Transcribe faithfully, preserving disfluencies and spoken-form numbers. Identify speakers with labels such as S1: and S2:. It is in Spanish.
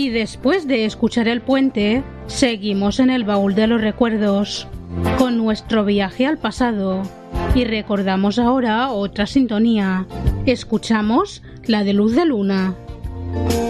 S1: Y después de escuchar El Puente, seguimos en el baúl de los recuerdos, con nuestro viaje al pasado. Y recordamos ahora otra sintonía. Escuchamos la de Luz de Luna.